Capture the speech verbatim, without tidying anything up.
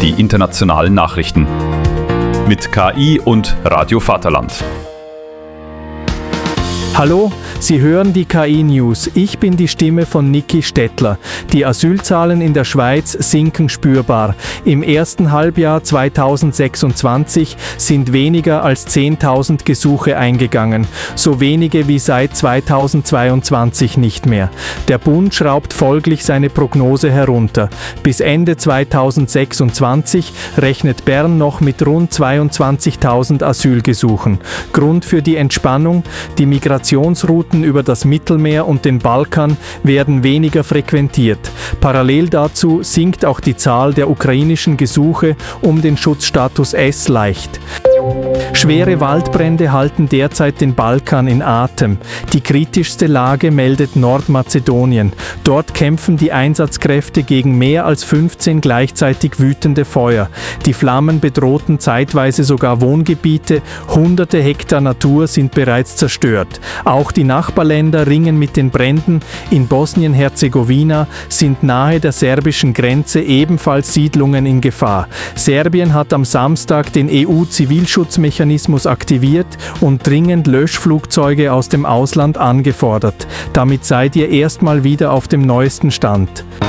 die internationalen Nachrichten. Mit K I und Radio Vaterland. Hallo, Sie hören die K I-News. Ich bin die Stimme von Niki Stettler. Die Asylzahlen in der Schweiz sinken spürbar. Im ersten Halbjahr zweitausendsechsundzwanzig sind weniger als zehntausend Gesuche eingegangen. So wenige wie seit zweitausendzweiundzwanzig nicht mehr. Der Bund schraubt folglich seine Prognose herunter. Bis Ende zweitausendsechsundzwanzig rechnet Bern noch mit rund zweiundzwanzigtausend Asylgesuchen. Grund für die Entspannung: die Migration Migrationsrouten über das Mittelmeer und den Balkan werden weniger frequentiert. Parallel dazu sinkt auch die Zahl der ukrainischen Gesuche um den Schutzstatus S leicht. Schwere Waldbrände halten derzeit den Balkan in Atem. Die kritischste Lage meldet Nordmazedonien. Dort kämpfen die Einsatzkräfte gegen mehr als fünfzehn gleichzeitig wütende Feuer. Die Flammen bedrohten zeitweise sogar Wohngebiete. Hunderte Hektar Natur sind bereits zerstört. Auch die Nachbarländer ringen mit den Bränden. In Bosnien-Herzegowina sind nahe der serbischen Grenze ebenfalls Siedlungen in Gefahr. Serbien hat am Samstag den E U-Zivilschutzmechanismus aktiviert und dringend Löschflugzeuge aus dem Ausland angefordert. Damit seid ihr erstmal wieder auf dem neuesten Stand.